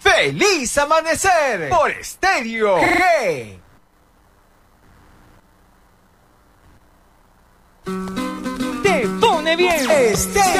¡Feliz amanecer! Por Estéreo G. Te pone bien. Estéreo